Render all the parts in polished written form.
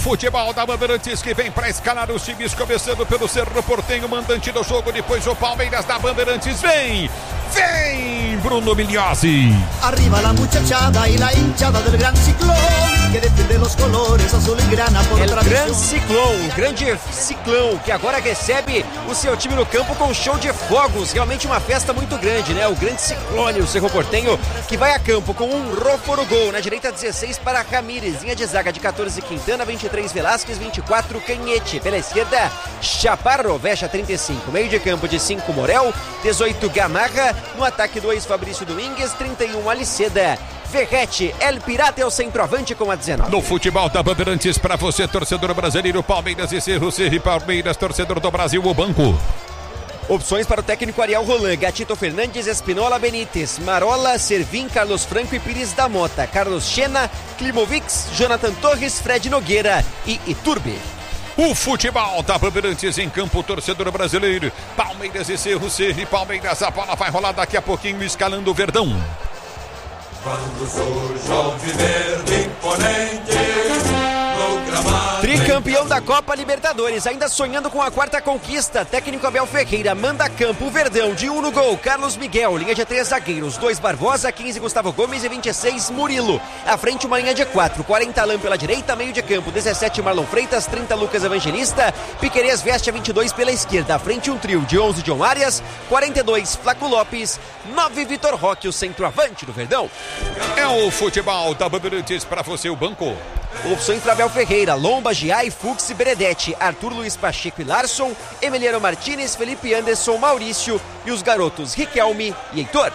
futebol da Bandeirantes que vem para escalar os times, começando pelo Cerro Porteño, mandante do jogo, depois o Palmeiras da Bandeirantes. Vem Bruno Migliozzi. Arriba la muchachada y la hinchada del Gran Ciclón, que defiende los colores azul y grana por tradición. Gran Ciclón, o grande Ciclão, que agora recebe o seu time no campo com um show de fogos, realmente uma festa muito grande, né? O grande Ciclone, o Cerro Porteño, que vai a campo com um Rofo no gol, na direita 16 para Ramírez, linha de zaga de 14 Quintana, 23 Velásquez, 24 Canhete, pela esquerda Chaparro, Vecha 35, meio de campo de 5 Morel, 18 Gamarra, no ataque 2 Fabrício Domingues, 31 Aliceda. Verrete, El Pirata é o centroavante com a 19. No futebol da Bandeirantes, para você, torcedor brasileiro, Palmeiras e Cerro Palmeiras, torcedor do Brasil, o banco. Opções para o técnico Ariel Roland: Gatito Fernandes, Espinola Benítez, Marola, Servin, Carlos Franco e Pires da Mota, Carlos Xena, Klimovics, Jonathan Torres, Fred Nogueira e Iturbe. O futebol da Bandeirantes em campo, torcedor brasileiro, Palmeiras e Cerro Palmeiras, a bola vai rolar daqui a pouquinho, escalando o Verdão. Quando surge o alviverde imponente no gramado. Tricampeão da Copa Libertadores, ainda sonhando com a quarta conquista. Técnico Abel Ferreira manda a campo o Verdão, de 1 no gol, Carlos Miguel, linha de 3 zagueiros, 2 Barbosa, 15 Gustavo Gomes e 26 Murilo. À frente uma linha de 4, 40 Alain pela direita, meio de campo, 17 Marlon Freitas, 30 Lucas Evangelista, Piquerez veste a 22 pela esquerda. À frente um trio de 11 John Arias, 42 Flaco Lopes, 9 Vitor Roque, o centroavante do Verdão. É o futebol da Bandeirantes para você, o banco. Opções para Abel Ferreira: Lomba, Giai, Fux e Benedetti, Arthur Luiz Pacheco e Larson, Emiliano Martinez, Felipe Anderson, Maurício e os garotos Riquelme e Heitor.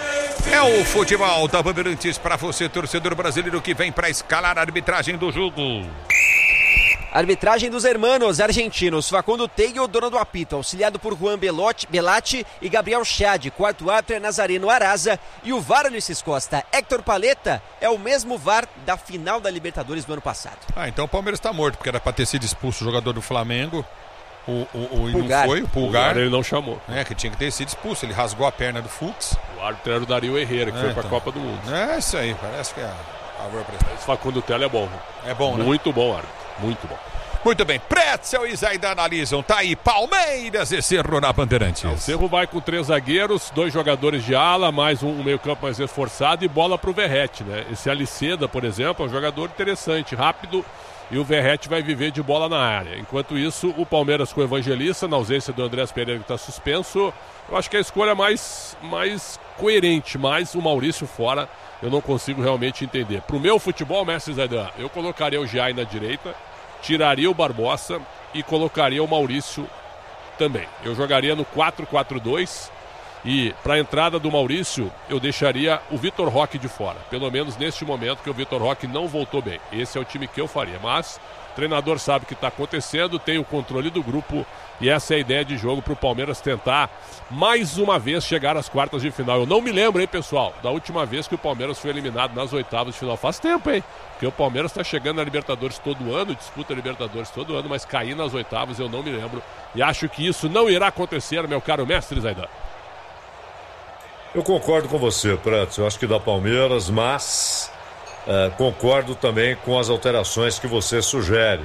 É o futebol da Bandeirantes para você, torcedor brasileiro, que vem para escalar a arbitragem do jogo. Arbitragem dos hermanos argentinos: Facundo Teio, dono do apito, auxiliado por Juan Belatti e Gabriel Chad. Quarto árbitro é Nazareno Araza e o VAR Ulisses Costa. Héctor Paleta é o mesmo VAR da final da Libertadores do ano passado. Então o Palmeiras está morto, porque era para ter sido expulso o jogador do Flamengo. Pulgar. Não foi, o Pulgar. Ele não chamou. Que tinha que ter sido expulso. Ele rasgou a perna do Fux. O árbitro era o Dario Herrera, que foi para a Copa do Mundo. É isso aí, parece que é Esse Facundo Telo é bom. É bom, né? Muito bom, árbitro. Muito bom. Muito bem, Pretzel e Zaida analisam. Tá aí, Palmeiras e Cerro na Bandeirantes. O Cerro vai com 3 zagueiros, 2 jogadores de ala, mais um meio campo mais reforçado e bola pro Verrete, né? Esse Aliceda, por exemplo, é um jogador interessante, rápido, e o Verrete vai viver de bola na área. Enquanto isso, o Palmeiras com o Evangelista, na ausência do Andrés Pereira, que está suspenso, eu acho que a escolha mais coerente, mas o Maurício fora, eu não consigo realmente entender. Pro meu futebol, mestre Zaidan, eu colocaria o Giai na direita, tiraria o Barbosa e colocaria o Maurício também. Eu jogaria no 4-4-2 e para a entrada do Maurício eu deixaria o Vitor Roque de fora. Pelo menos neste momento que o Vitor Roque não voltou bem. Esse é o time que eu faria. Mas o treinador sabe o que está acontecendo, tem o controle do grupo e essa é a ideia de jogo para o Palmeiras tentar mais uma vez chegar às quartas de final. Eu não me lembro, hein, pessoal, da última vez que o Palmeiras foi eliminado nas oitavas de final. Faz tempo, hein? Porque o Palmeiras está chegando na Libertadores todo ano, disputa a Libertadores todo ano, mas cair nas oitavas eu não me lembro. E acho que isso não irá acontecer, meu caro mestre Zaidan. Eu concordo com você, Prato. Eu acho que dá Palmeiras, mas concordo também com as alterações que você sugere.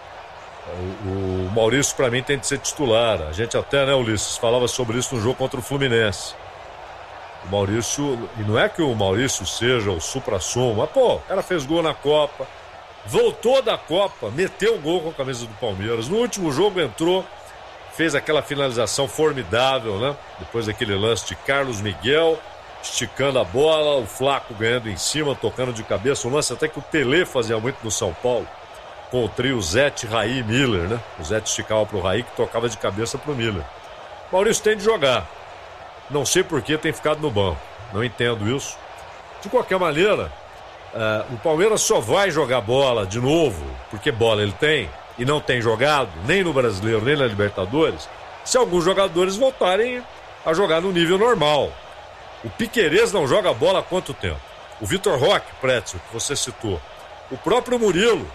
O Maurício, para mim, tem de ser titular. A gente até, né, Ulisses, falava sobre isso no jogo contra o Fluminense. O Maurício, e não é que o Maurício seja o supra-sumo, mas, o cara fez gol na Copa, voltou da Copa, meteu o gol com a camisa do Palmeiras. No último jogo entrou, fez aquela finalização formidável, né? Depois daquele lance de Carlos Miguel, esticando a bola, o Flaco ganhando em cima, tocando de cabeça. Um lance até que o Pelé fazia muito no São Paulo, com o trio Zete, Raí e Miller, né? O Zete esticava pro Raí, que tocava de cabeça pro Miller. O Maurício tem de jogar. Não sei por que tem ficado no banco. Não entendo isso. De qualquer maneira, o Palmeiras só vai jogar bola de novo, porque bola ele tem, e não tem jogado, nem no Brasileiro, nem na Libertadores, se alguns jogadores voltarem a jogar no nível normal. O Piquerez não joga bola há quanto tempo? O Vitor Roque, Pretzel, que você citou. O próprio Murilo.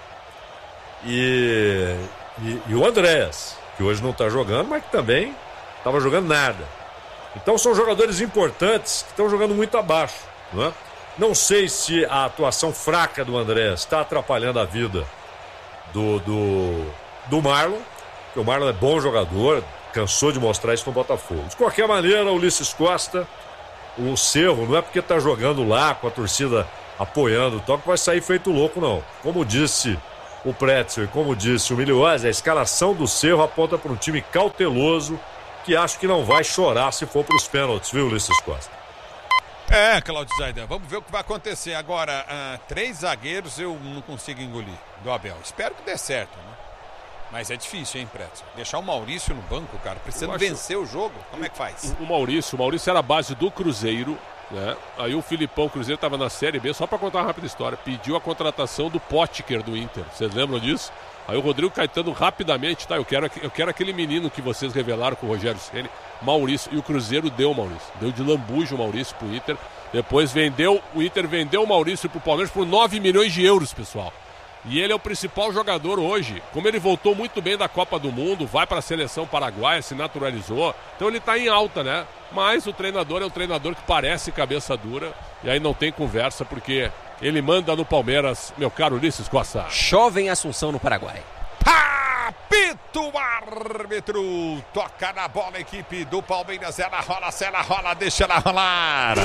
E o Andrés, que hoje não está jogando, mas que também estava jogando nada. Então são jogadores importantes que estão jogando muito abaixo, não é? Não sei se a atuação fraca do Andrés está atrapalhando a vida do Marlon, que o Marlon é bom jogador, cansou de mostrar isso no Botafogo. De qualquer maneira, o Ulisses Costa, o Cerro, não é porque tá jogando lá com a torcida apoiando o toque que vai sair feito louco, não. Como disse o Pretzel e como disse o Miliosi, a escalação do Cerro aponta para um time cauteloso que acho que não vai chorar se for para os pênaltis, viu, Ulisses Costa? Claudio Zaidan, vamos ver o que vai acontecer. Agora, 3 zagueiros eu não consigo engolir do Abel. Espero que dê certo, né? Mas é difícil, hein, Pretzel? Deixar o Maurício no banco, cara, precisando vencer o jogo, como é que faz? O Maurício era a base do Cruzeiro, né? Aí o Filipão, o Cruzeiro estava na Série B, só para contar uma rápida história, pediu a contratação do Potker do Inter. Vocês lembram disso? Aí o Rodrigo Caetano rapidamente, tá, eu quero aquele menino que vocês revelaram com o Rogério Ceni, Maurício, e o Cruzeiro deu o Maurício. Deu de lambujo o Maurício pro Inter. Depois o Inter vendeu o Maurício pro Palmeiras por 9 milhões de euros, pessoal. E ele é o principal jogador hoje. Como ele voltou muito bem da Copa do Mundo, vai para a seleção paraguaia, se naturalizou. Então ele está em alta, né? Mas o treinador é um treinador que parece cabeça dura. E aí não tem conversa, porque ele manda no Palmeiras, meu caro Ulisses Costa. Chove em Assunção, no Paraguai. Apito o árbitro. Toca na bola a equipe do Palmeiras. Ela rola, deixa ela rolar.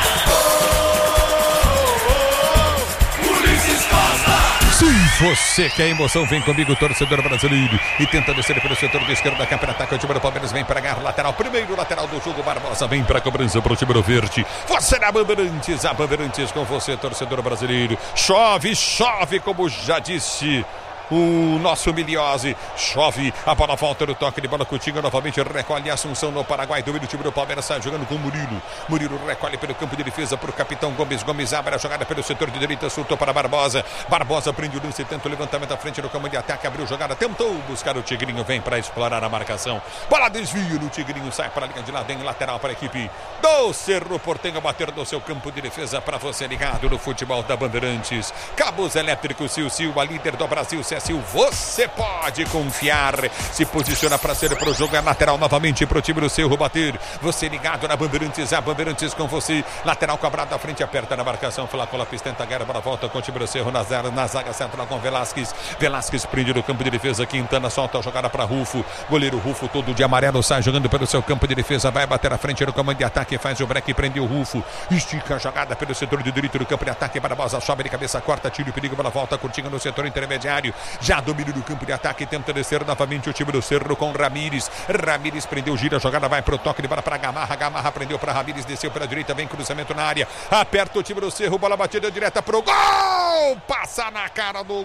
Ulisses Costa! Se você quer emoção, vem comigo, torcedor brasileiro. E tenta descer pelo setor de esquerda, cá para ataque. O time do Palmeiras vem para ganhar lateral. Primeiro lateral do jogo, Barbosa vem para a cobrança para o time do verde. Você na Bandeirantes, a Bandeirantes com você, torcedor brasileiro. Chove, como já disse o nosso Miliosi. Chove, a bola volta no toque de bola contigo, novamente recolhe a Assunção no Paraguai, domina o time do Palmeiras, sai jogando com o Murilo recolhe pelo campo de defesa para o capitão Gomes abre a jogada pelo setor de direita, soltou para Barbosa prende o lance, tenta o levantamento à frente do campo de ataque, abriu jogada, tentou buscar o Tigrinho, vem para explorar a marcação, bola desvio no Tigrinho, sai para a linha de lado, em lateral para a equipe do Cerro Porteño, bater no seu campo de defesa para você ligado no futebol da Bandeirantes. Cabos Elétricos Sil, a líder do Brasil, você pode confiar, se posiciona para ser pro jogo, é lateral novamente pro time do Cerro bater, você ligado na Bandeirantes, a Bandeirantes com você, lateral cobrado à frente, aperta na marcação, Flávio tenta a guerra, para volta com o time do Cerro na zaga central com Velasquez prende no campo de defesa, Quintana solta a jogada para Rufo, goleiro Rufo todo de amarelo, sai jogando pelo seu campo de defesa, vai bater à frente no comando de ataque, faz o break, prende o Rufo, estica a jogada pelo setor de direito do campo de ataque, Barbosa sobe de cabeça, corta, tira o perigo, para volta, curtindo no setor intermediário, já domínio do campo de ataque, tenta descer novamente o time do Cerro com Ramírez prendeu, gira, a jogada vai pro toque de bola para Gamarra prendeu para Ramírez, desceu pela direita, vem cruzamento na área, aperta o time do Cerro, bola batida direta pro gol, passa na cara do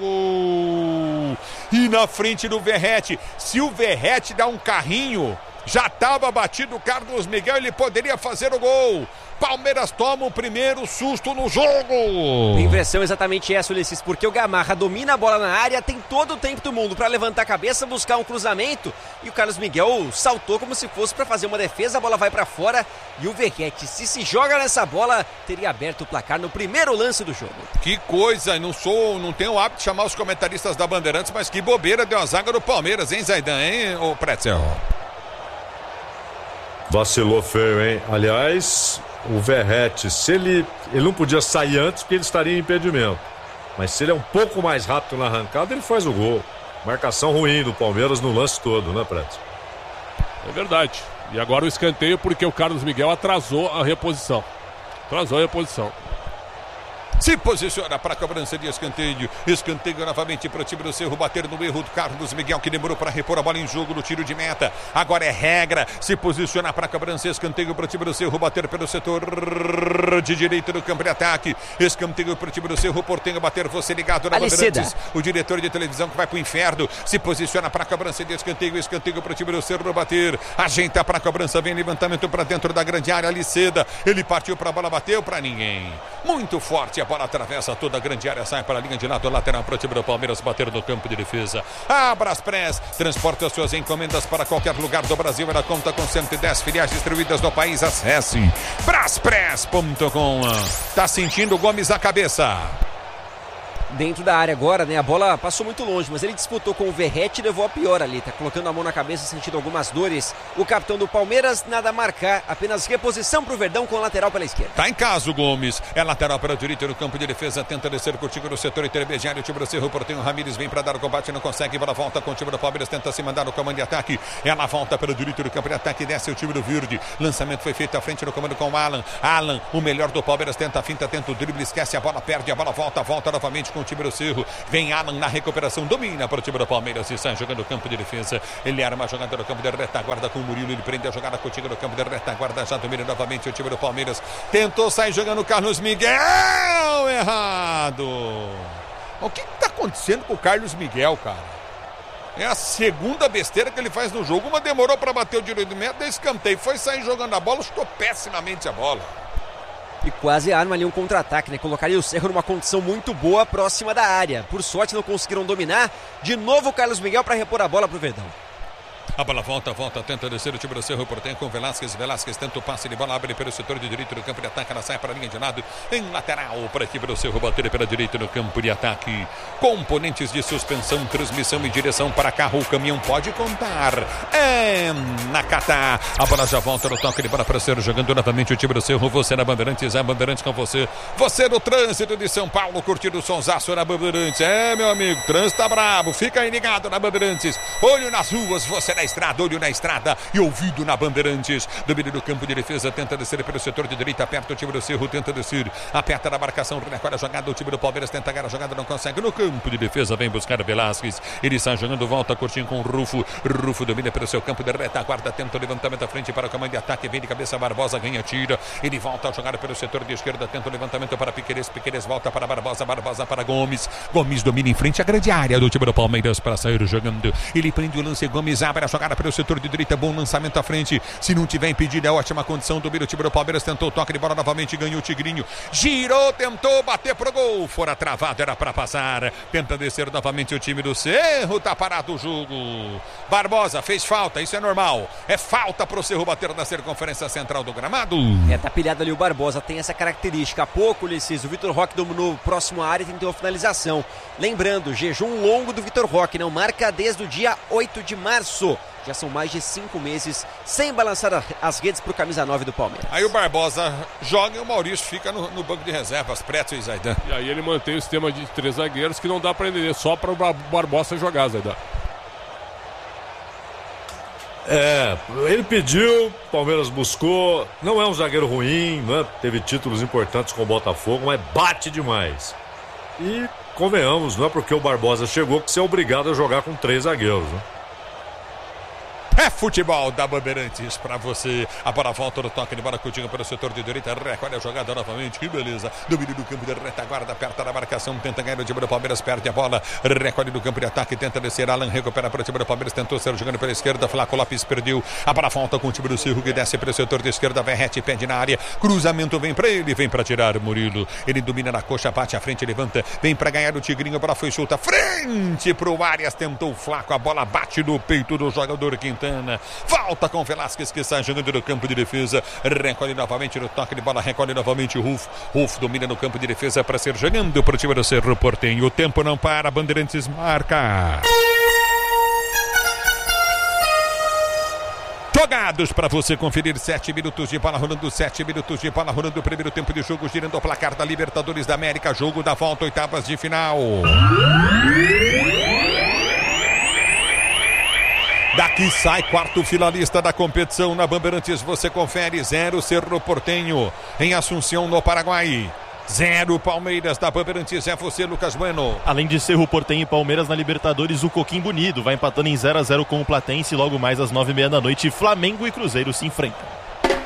gol e na frente do Verrete. Se o Verrete dá um carrinho, já estava batido o Carlos Miguel, ele poderia fazer o gol. Palmeiras toma o primeiro susto no jogo. A impressão é exatamente essa, Ulisses, porque o Gamarra domina a bola na área, tem todo o tempo do mundo para levantar a cabeça, buscar um cruzamento, e o Carlos Miguel saltou como se fosse para fazer uma defesa, a bola vai para fora, e o Verrete, se joga nessa bola, teria aberto o placar no primeiro lance do jogo. Que coisa, não tenho o hábito de chamar os comentaristas da Bandeirantes, mas que bobeira deu a zaga do Palmeiras, hein, Zaidan, hein, ô Pretzel? Vacilou feio, hein? Aliás, o Verrete, se ele não podia sair antes porque ele estaria em impedimento, mas se ele é um pouco mais rápido na arrancada, ele faz o gol. Marcação ruim do Palmeiras no lance todo, né, Pretzel? É verdade. E agora o escanteio porque o Carlos Miguel atrasou a reposição. Se posiciona para a cobrança de escanteio novamente para o time do Cerro bater no erro do Carlos Miguel, que demorou para repor a bola em jogo no tiro de meta. Agora é regra, se posiciona para a cobrança, escanteio para o time do Cerro bater pelo setor de direita do campo de ataque, escanteio para o time do Cerro Porteño bater, você ligado na Bandeirantes, o diretor de televisão que vai para o inferno, se posiciona para a cobrança de escanteio para o time do Cerro bater, ajeita para a cobrança, vem levantamento para dentro da grande área, Aliceda, ele partiu para a bola, bateu para ninguém, muito forte a bola atravessa toda a grande área, sai para a linha de lado, lateral para o time do Palmeiras bater no campo de defesa. A Braspress transporta suas encomendas para qualquer lugar do Brasil, ela conta com 110 filiais distribuídas no país. Acesse braspress.com. Tá sentindo o Gomes a cabeça? dentro da área agora, né? A bola passou muito longe, mas ele disputou com o Verratti e levou a pior ali. Tá colocando a mão na cabeça, sentindo algumas dores. O capitão do Palmeiras, nada a marcar. Apenas reposição pro Verdão com o lateral pela esquerda. Tá em casa o Gomes. É lateral para a direita no campo de defesa. Tenta descer contigo no setor intermediário. O time do Cerro Porteño. Ramírez vem para dar o combate, não consegue. Bola volta com o time do Palmeiras. Tenta se mandar no comando de ataque. Ela volta para o direito do campo de ataque. Desce o time do Verde. Lançamento foi feito à frente no comando com o Alan. Alan, o melhor do Palmeiras. Tenta a finta, tenta o drible. Esquece a bola, perde a bola. Volta novamente com o time do Cerro. Vem Alan na recuperação, domina para o time do Palmeiras e sai jogando o campo de defesa. Ele arma a jogada no campo de retaguarda com o Murilo. Ele prende a jogada contigo no campo de retaguarda. Já domina novamente o time do Palmeiras. Tentou sair jogando o Carlos Miguel. Errado. O que está acontecendo com o Carlos Miguel, cara? É a segunda besteira que ele faz no jogo. Uma demorou para bater o direito de meta, escanteio. Foi sair jogando a bola, chutou pessimamente a bola. E quase arma ali um contra-ataque, né? Colocaria o Cerro numa condição muito boa próxima da área. Por sorte não conseguiram dominar. De novo o Carlos Miguel para repor a bola pro Verdão. A bola volta, tenta descer o time do Cerro Porteño com Velasquez tenta o passe de bola, abre pelo setor de direito do campo de ataque, ela sai para a linha de lado, em lateral para a equipe do Cerro, bater pela direita no campo de ataque. Componentes de suspensão, transmissão e direção para carro, o caminhão pode contar. É Nakata. A bola já volta no toque de bola para o Cerro, jogando novamente o time do Cerro. Você na Bandeirantes, a Bandeirantes com você. Você no trânsito de São Paulo, curtindo o sonsaço na Bandeirantes. É, meu amigo, o trânsito tá brabo, fica aí ligado na Bandeirantes. Olho nas ruas, você na estrada, olho na estrada e ouvido na Bandeirantes. Domínio do campo de defesa, tenta descer pelo setor de direita, aperta o time do Cerro, tenta descer, aperta na marcação, recolhe a jogada, o time do Palmeiras tenta ganhar a jogada, não consegue. No campo de defesa vem buscar Velasquez, ele está jogando, volta curtinho com o Rufo domina pelo seu campo de retaguarda, tenta o levantamento à frente para o comando de ataque, vem de cabeça Barbosa, ganha, tira, ele volta a jogar pelo setor de esquerda, tenta o levantamento para Piqueires volta para Barbosa para Gomes domina em frente à grande área do time do Palmeiras para sair jogando, ele prende o lance, Gomes abre a jogada pelo setor de direita, bom lançamento à frente, se não tiver impedido é ótima condição, domina o time do Palmeiras, tentou o toque de bola novamente, ganhou o Tigrinho, girou, tentou bater pro gol, fora travado, era para passar, tenta descer novamente o time do Cerro, tá parado o jogo, Barbosa fez falta, isso é normal, é falta pro Cerro bater na circunferência central do gramado. Tá pilhado ali o Barbosa, tem essa característica, há pouco, Ulisses, o Vitor Roque dominou próximo à área e tentou a finalização, lembrando, jejum longo do Vitor Roque, não marca desde o dia 8 de março. Já são mais de 5 meses sem balançar as redes para o camisa 9 do Palmeiras. Aí o Barbosa joga e o Maurício fica no banco de reservas, Preto e Zaidan. E aí ele mantém o sistema de 3 zagueiros que não dá para entender, só para o Barbosa jogar, Zaidan. Ele pediu, Palmeiras buscou, não é um zagueiro ruim, né? Teve títulos importantes com o Botafogo, mas bate demais. E convenhamos, não é porque o Barbosa chegou que você é obrigado a jogar com 3 zagueiros, né? É futebol da Bandeirantes pra você. A bola volta no toque de bola contigo pelo setor de direita. Recolhe a jogada novamente. Que beleza. Domínio do campo de retaguarda. Aperta na marcação. Tenta ganhar o time do Palmeiras. Perde a bola. Recolhe do campo de ataque. Tenta descer. Alan recupera para o time do Palmeiras. Tentou ser jogando pela esquerda. Flaco Lopes perdeu. A bola volta com o time do Cerro que desce pelo setor de esquerda. Verratti pede na área. Cruzamento vem pra ele. Vem pra tirar o Murilo. Ele domina na coxa. Bate à frente. Levanta. Vem pra ganhar o Tigrinho. A bola foi solta. Frente pro Arias. Tentou o Flaco. A bola bate no peito do jogador Quintana. Volta com Velasquez que sai jogando no campo de defesa. Recolhe novamente no toque de bola. Recolhe novamente o Ruf domina no campo de defesa para ser jogando para o time do Cerro Porteño. O tempo não para. Bandeirantes marca. Jogados para você conferir 7 minutos de bola rolando, 7 minutos de bola rolando, o primeiro tempo de jogo, girando o placar da Libertadores da América, jogo da volta, oitavas de final. Daqui sai quarto finalista da competição na Bandeirantes, você confere 0 Cerro Porteño em Assunção, no Paraguai. 0 Palmeiras da Bandeirantes, é você, Lucas Bueno. Além de Cerro Porteño e Palmeiras na Libertadores, o Coquim Bonito vai empatando em 0-0 com o Platense. Logo mais às 9h30 da noite, Flamengo e Cruzeiro se enfrentam.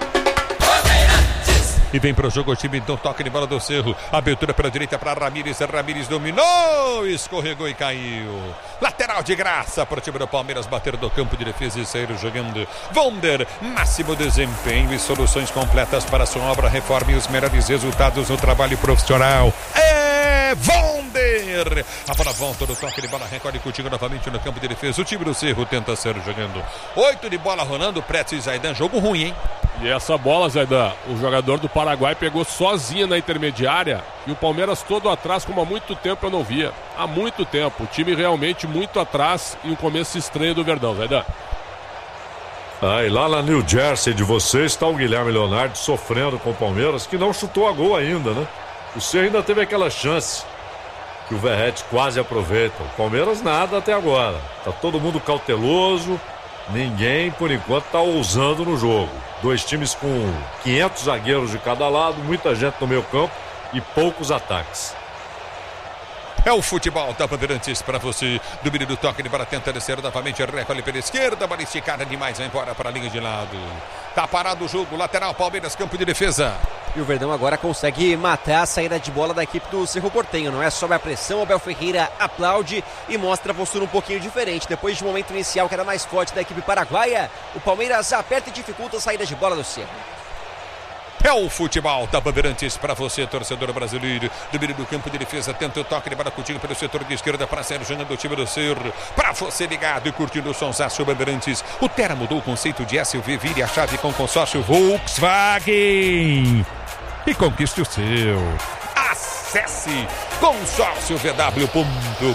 E vem para o jogo o time do toque de bola do Cerro. Abertura pela direita para Ramírez. Ramírez dominou, escorregou e caiu. Lateral de graça para o time do Palmeiras bater do campo de defesa e sair jogando. Wonder, máximo desempenho e soluções completas para a sua obra, reforma e os melhores resultados no trabalho profissional. É Wonder! bater. A bola volta no toque de bola, recolhe contigo novamente no campo de defesa. O time do Cerro tenta ser jogando. 8 de bola rolando, Pretzel e Zaidan. Jogo ruim, hein? E essa bola, Zaidan, o jogador do Paraguai pegou sozinha na intermediária e o Palmeiras todo atrás, como há muito tempo eu não via. Há muito tempo. O time realmente muito atrás e um começo estranho do Verdão, Zaidan. E lá na New Jersey de vocês está o Guilherme Leonardo sofrendo com o Palmeiras, que não chutou a gol ainda, né? O Cerro ainda teve aquela chance que o Verratti quase aproveita. O Palmeiras nada até agora. Tá todo mundo cauteloso. Ninguém, por enquanto, tá ousando no jogo. 2 times com 500 zagueiros de cada lado, muita gente no meio campo e poucos ataques. É o futebol da Bandeirantes para você. Domínio do toque de bola, tenta descer novamente. Recolhe pela esquerda, bola esticada demais, vai embora para a linha de lado. Tá parado o jogo, lateral, Palmeiras, campo de defesa. E o Verdão agora consegue matar a saída de bola da equipe do Cerro Porteño, não é? Sobe a pressão, o Abel Ferreira aplaude e mostra a postura um pouquinho diferente. Depois de um momento inicial que era mais forte da equipe paraguaia, o Palmeiras aperta e dificulta a saída de bola do Cerro. É o futebol da Bandeirantes para você, torcedor brasileiro. Domínio do campo de defesa, tenta o toque de bola contigo pelo setor de esquerda para ser jogando o time do Cerro. Para você ligado e curtindo o sonsaço Bandeirantes. O Terra mudou o conceito de SUV, vire a chave com consórcio Volkswagen e conquiste o seu. Acesse consórciovw.com.br.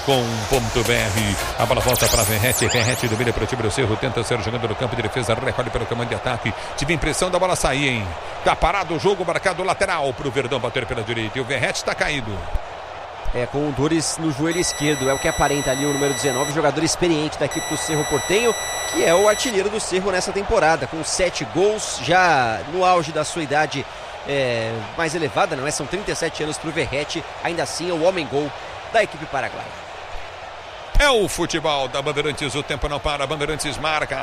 A bola volta para Verratti. Verratti domina para o time do Cerro. Tenta ser jogando no campo de defesa. Recolhe pelo comando de ataque. Tive a impressão da bola sair, hein? Tá parado o jogo, marcado lateral para o Verdão bater pela direita. E o Verratti está caído. Com dores no joelho esquerdo. É o que aparenta ali o número 19, jogador experiente da equipe do Cerro Porteño, que é o artilheiro do Cerro nessa temporada, com 7 gols, já no auge da sua idade mais elevada, não é? São 37 anos para o Verratti, ainda assim é o homem-gol da equipe paraguaia. É o futebol da Bandeirantes, o tempo não para, Bandeirantes marca.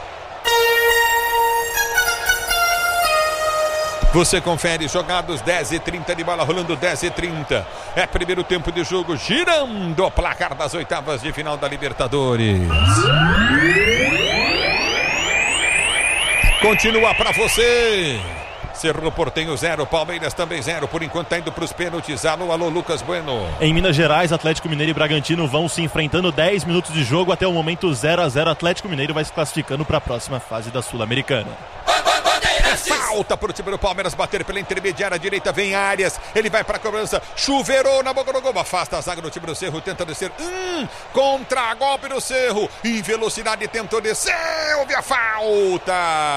Você confere jogados 10h30 de bola rolando, 10h30. É primeiro tempo de jogo, girando o placar das oitavas de final da Libertadores. Continua para você. Cerro Porteño 0, Palmeiras também 0. Por enquanto tá indo para os pênaltis. Alô, Lucas Bueno. Em Minas Gerais, Atlético Mineiro e Bragantino vão se enfrentando. 10 minutos de jogo, até o momento 0-0. Atlético Mineiro vai se classificando para a próxima fase da Sul-Americana. Falta para o time do Palmeiras bater pela intermediária direita, vem Arias, ele vai para a cobrança, chuveirou na boca do gol, afasta a zaga do time do Cerro, tenta descer, contra-golpe do Cerro, em velocidade tentou descer, houve a falta.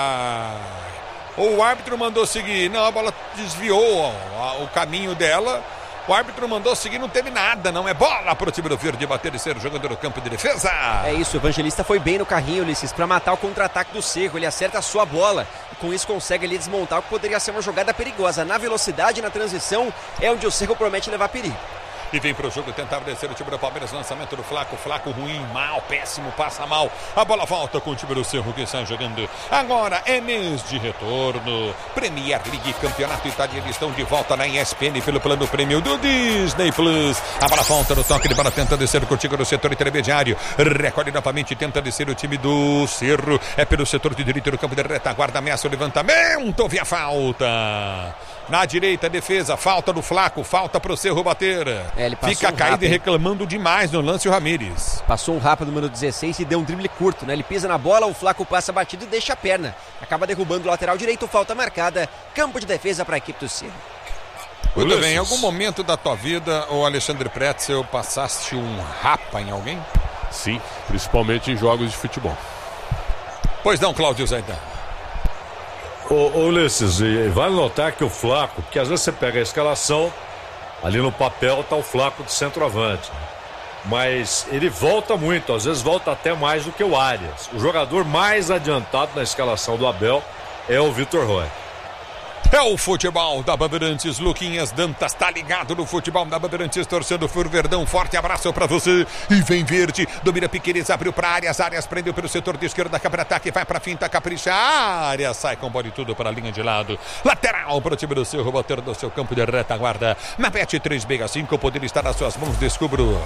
O árbitro mandou seguir, não, a bola desviou o caminho dela. O árbitro mandou seguir, não teve nada, não é bola para o time do Verde bater e ser jogador do campo de defesa. É isso, o Evangelista foi bem no carrinho, Ulisses, para matar o contra-ataque do Cerro. Ele acerta a sua bola e com isso consegue ali desmontar o que poderia ser uma jogada perigosa. Na velocidade, na transição, é onde o Cerro promete levar perigo. E vem para o jogo, tentava descer o time do Palmeiras, lançamento do Flaco, Flaco ruim, mal, péssimo, passa mal. A bola volta com o time do Cerro que está jogando. Agora é mês de retorno. Premier League, Campeonato Italiano, estão de volta na ESPN pelo plano prêmio do Disney Plus. A bola volta no toque de bola, tenta descer contigo no setor intermediário. Recolhe novamente, tenta descer o time do Cerro. É pelo setor de direito do campo de retaguarda, ameaça o levantamento, via falta. Na direita, defesa, falta do Flaco, falta para o Cerro bater. Ele fica caído e reclamando demais no lance o Ramírez. Passou um rápido número 16 e deu um drible curto, né? Ele pisa na bola, o Flaco passa batido e deixa a perna. Acaba derrubando o lateral direito, falta marcada. Campo de defesa para a equipe do Cerro. Muito bem, em algum momento da tua vida, o Alexandre Pretzel, passaste um rapa em alguém? Sim, principalmente em jogos de futebol. Pois não, Cláudio Zaidan. Ulisses, vale notar que o Flaco, porque às vezes você pega a escalação, ali no papel tá o Flaco de centroavante, né? Mas ele volta muito, às vezes volta até mais do que o Arias. O jogador mais adiantado na escalação do Abel é o Vitor Roque. É o futebol da Bandeirantes. Luquinhas Dantas tá ligado no futebol da Bandeirantes, torcendo por Verdão. Forte abraço pra você. E vem Verde, domina Piqueires, abriu pra Arias. Arias prendeu pelo setor de esquerda, cabra ataque, vai pra finta, capricha. Arias sai com bola e tudo para a linha de lado. Lateral pro time do Cerro, bater do seu campo de retaguarda. Na Bet 365, o poder está nas suas mãos. Descubra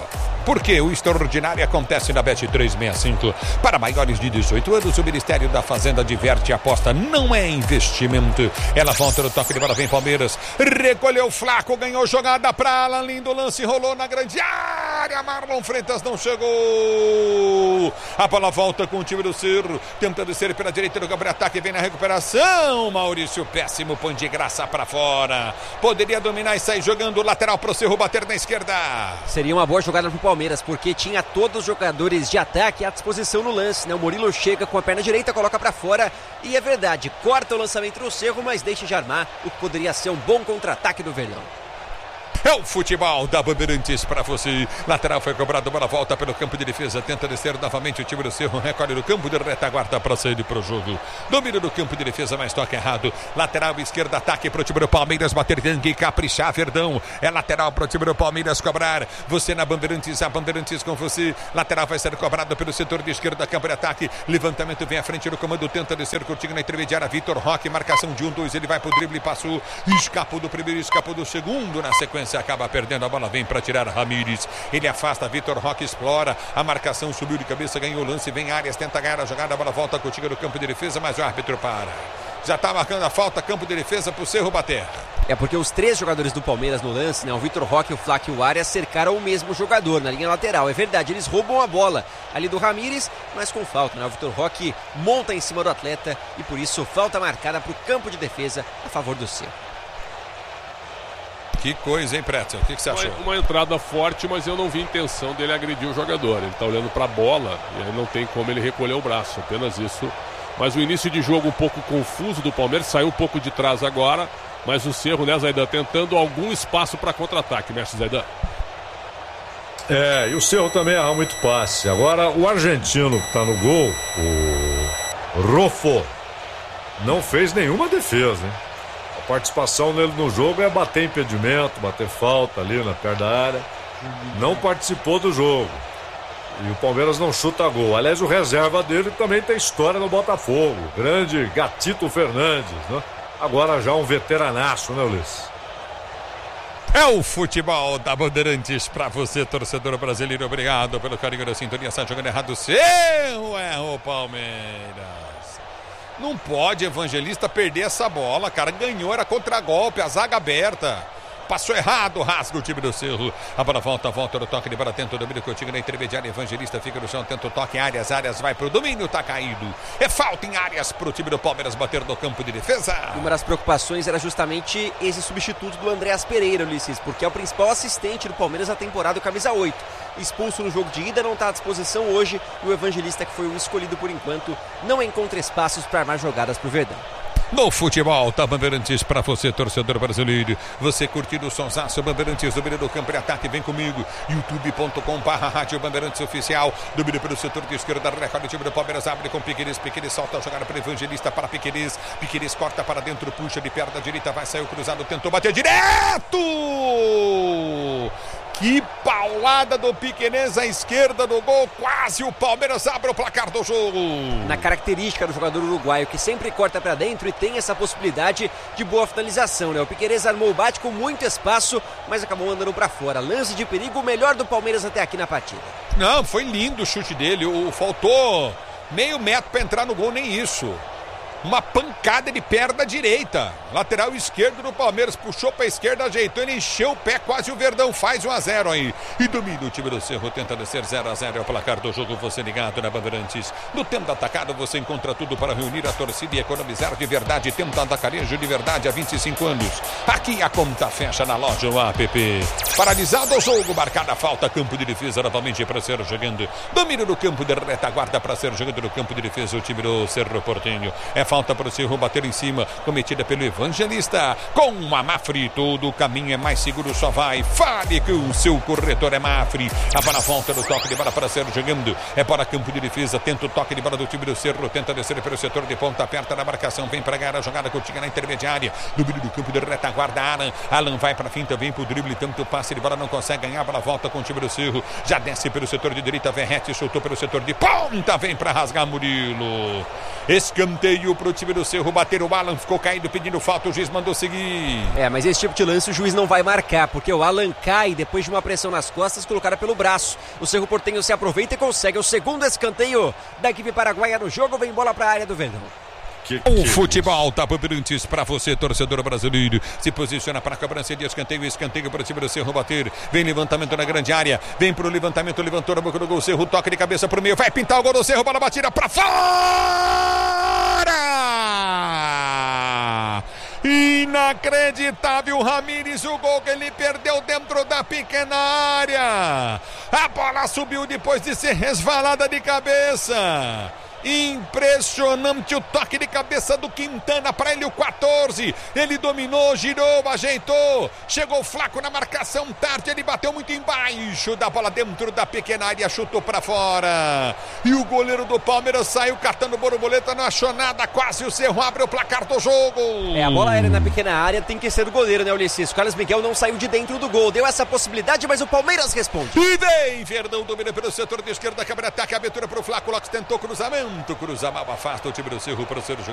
Porque o extraordinário acontece na Bet365. Para maiores de 18 anos, o Ministério da Fazenda adverte: a aposta não é investimento. Ela volta no toque de bola, vem Palmeiras, recolheu Flaco, ganhou jogada para Alan, lindo lance, rolou na grande área, Marlon Freitas não chegou. A bola volta com o time do Cerro, tentando ser pela direita do campo de ataque, vem na recuperação, Maurício, péssimo, põe de graça para fora. Poderia dominar e sair jogando lateral pro Cerro, bater na esquerda. Seria uma boa jogada pro Palmeiras, porque tinha todos os jogadores de ataque à disposição no lance, né? O Murilo chega com a perna direita, coloca para fora e é verdade, corta o lançamento do Cerro, mas deixa de armar o que poderia ser um bom contra-ataque do Verdão. É o futebol da Bandeirantes para você. Lateral foi cobrado, bola volta pelo campo de defesa. Tenta descer novamente o time do Cerro. Recolhe no campo de retaguarda para sair para o jogo. Domínio do campo de defesa, mas toca errado. Lateral esquerda, ataque para o time do Palmeiras. Bater tanque e caprichar, Verdão. É lateral para o time do Palmeiras cobrar. Você na Bandeirantes, a Bandeirantes com você. Lateral vai ser cobrado pelo setor de esquerda, campo de ataque. Levantamento vem à frente do comando. Tenta descer curtinho na intermediária. Vitor Roque, marcação de 1-2. Ele vai pro drible, passou. Escapou do primeiro, escapou do segundo. Na sequência, acaba perdendo a bola, vem para tirar Ramírez, ele afasta, Vitor Roque explora, a marcação subiu de cabeça, ganhou o lance, vem Arias, tenta ganhar a jogada, a bola volta contigo no campo de defesa, mas o árbitro para. Já está marcando a falta, campo de defesa para o Cerro bater. É porque os três jogadores do Palmeiras no lance, né, o Vitor Roque, o Flaco e o Arias, cercaram o mesmo jogador na linha lateral. É verdade, eles roubam a bola ali do Ramírez, mas com falta, né? O Vitor Roque monta em cima do atleta e por isso falta marcada para o campo de defesa a favor do Cerro. Que coisa, hein, Pretzel? O que você achou? Uma entrada forte, mas eu não vi intenção dele agredir o jogador. Ele está olhando para a bola e aí não tem como ele recolher o braço, apenas isso. Mas o início de jogo um pouco confuso do Palmeiras, saiu um pouco de trás agora, mas o Cerro, né, Zaidan, tentando algum espaço para contra-ataque, mestre Zaidan. E o Cerro também erra muito passe. Agora, o argentino que está no gol, o Rofo, não fez nenhuma defesa, hein? A participação dele no jogo é bater impedimento, bater falta ali na perna da área. Não participou do jogo. E o Palmeiras não chuta gol. Aliás, o reserva dele também tem história no Botafogo. Grande Gatito Fernandes, né? Agora já um veteranaço, né, Ulisses? É o futebol da Bandeirantes para você, torcedor brasileiro. Obrigado pelo carinho da sintonia. Está jogando errado o Cerro, é o Palmeiras. Não pode, Evangelista, perder essa bola, cara. Ganhou, era contragolpe, a zaga aberta. Passou errado, rasga o time do Cerro. A bola volta no toque de bola, tenta o domínio contigo na intermediária. Evangelista fica no chão, tenta o toque em Arias vai pro domínio, tá caído. É falta em Arias pro time do Palmeiras bater no campo de defesa. Uma das preocupações era justamente esse substituto do Andréas Pereira, Ulisses, porque é o principal assistente do Palmeiras na temporada, o camisa 8. Expulso no jogo de ida, não está à disposição hoje. E o Evangelista, que foi o escolhido por enquanto, não encontra espaços para armar jogadas pro Verdão. No futebol, tá Bandeirantes para você, torcedor brasileiro. Você curtindo o sonsaço, Bandeirantes, domínio do campo de ataque, vem comigo. youtube.com/rádio Bandeirantes Oficial. Domínio pelo setor de esquerda, recolhe o time do Palmeiras, abre com Piqueires, Piqueires solta a jogada para Evangelista, para Piqueires. Piqueires corta para dentro, puxa de perna direita, vai sair o cruzado, tentou bater direto! Que paulada do Piqueires à esquerda do gol, quase o Palmeiras abre o placar do jogo. Na característica do jogador uruguaio, que sempre corta para dentro e tem essa possibilidade de boa finalização, né? O Piqueires armou o bate com muito espaço, mas acabou mandando para fora. Lance de perigo, o melhor do Palmeiras até aqui na partida. Não, foi lindo o chute dele, faltou meio metro para entrar no gol, nem isso. Uma pancada de perna direita. Lateral esquerdo do Palmeiras. Puxou para a esquerda, ajeitou, ele encheu o pé. Quase o Verdão faz 1-0 aí. E domina o time do Cerro. Tenta descer 0-0. É o placar do jogo. Você ligado na Bandeirantes. No tempo da atacada você encontra tudo para reunir a torcida e economizar de verdade. Tempo da atacarejo de verdade há 25 anos. Aqui a conta fecha na loja app. Paralisado o jogo. Marcada a falta. Campo de defesa novamente para ser jogando. Domínio do campo de retaguarda para ser jogando no campo de defesa. O time do Cerro Porteño. É falta para o Cerro bater em cima, cometida pelo Evangelista. Com a Mafre, todo o caminho é mais seguro, só vai. Fale que o seu corretor é Mafre. A bola volta do toque de bola para ser jogando. É para campo de defesa, tenta o toque de bola do time do Cerro, tenta descer pelo setor de ponta, aperta na marcação, vem para ganhar a jogada curtinha na intermediária. Domínio do campo de retaguarda, Alan vai para a finta, vem para o drible, tanto passe de bola, não consegue ganhar, a bola volta com o time do Cerro. Já desce pelo setor de direita, Verrete soltou pelo setor de ponta, vem para rasgar Murilo. Escanteio pro time do Cerro bater. O Alan ficou caído pedindo falta, o juiz mandou seguir. Mas esse tipo de lance o juiz não vai marcar, porque o Alan cai depois de uma pressão nas costas colocada pelo braço. O Cerro Porteño se aproveita e consegue o segundo escanteio da equipe paraguaia no jogo. Vem bola para a área do Verdão. O futebol tá Bandeirantes para você, torcedor brasileiro. Se posiciona para a cobrança de escanteio. Escanteio para o time do Cerro bater. Vem levantamento na grande área. Vem pro levantamento, levantou na boca do gol. Cerro toca de cabeça pro meio. Vai pintar o gol do Cerro. Bola batida para fora! Inacreditável, Ramírez, o gol que ele perdeu dentro da pequena área. A bola subiu depois de ser resvalada de cabeça. Impressionante o toque de cabeça do Quintana para ele, o 14. Ele dominou, girou, ajeitou. Chegou Flaco na marcação tarde. Ele bateu muito embaixo da bola dentro da pequena área, chutou para fora. E o goleiro do Palmeiras saiu catando borboleta, não achou nada. Quase o Cerro abre o placar do jogo. A bola aérea na pequena área tem que ser do goleiro, né, Ulisses? O Carlos Miguel não saiu de dentro do gol. Deu essa possibilidade, mas o Palmeiras responde. E vem Verdão, domina pelo setor de esquerda. Câmara ataque, abertura para o Flaco. Lopes tentou cruzamento. Cruza mal, afasta o time do Cerro para o Cerro jogar.